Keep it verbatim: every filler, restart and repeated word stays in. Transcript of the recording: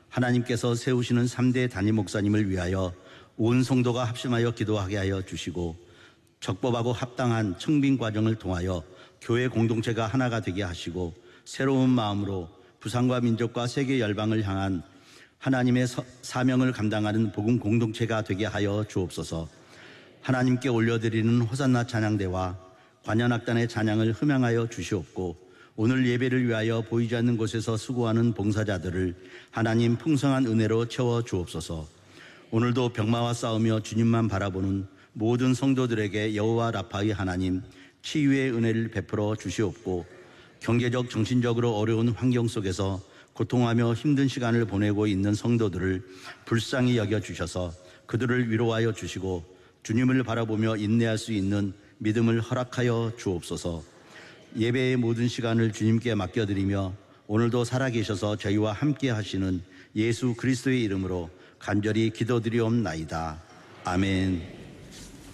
하나님께서 세우시는 삼 대 단임 목사님을 위하여 온 성도가 합심하여 기도하게 하여 주시고 적법하고 합당한 청빙 과정을 통하여 교회 공동체가 하나가 되게 하시고 새로운 마음으로 부산과 민족과 세계 열방을 향한 하나님의 사명을 감당하는 복음 공동체가 되게 하여 주옵소서. 하나님께 올려드리는 호산나 찬양대와 관현악단의 찬양을 흠양하여 주시옵고 오늘 예배를 위하여 보이지 않는 곳에서 수고하는 봉사자들을 하나님 풍성한 은혜로 채워 주옵소서. 오늘도 병마와 싸우며 주님만 바라보는 모든 성도들에게 여호와 라파의 하나님 치유의 은혜를 베풀어 주시옵고 경제적 정신적으로 어려운 환경 속에서 고통하며 힘든 시간을 보내고 있는 성도들을 불쌍히 여겨주셔서 그들을 위로하여 주시고 주님을 바라보며 인내할 수 있는 믿음을 허락하여 주옵소서. 예배의 모든 시간을 주님께 맡겨드리며 오늘도 살아계셔서 저희와 함께 하시는 예수 그리스도의 이름으로 간절히 기도드리옵나이다. 아멘.